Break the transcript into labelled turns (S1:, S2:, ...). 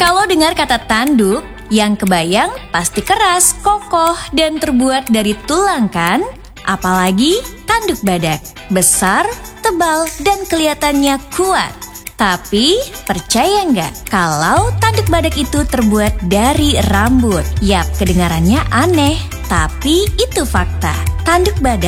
S1: Kalau dengar kata tanduk, yang kebayang pasti keras, kokoh, dan terbuat dari tulang kan? Apalagi tanduk badak, besar, tebal, dan kelihatannya kuat. Tapi percaya nggak kalau tanduk badak itu terbuat dari rambut? Yap, kedengarannya aneh, tapi itu fakta. Tanduk badak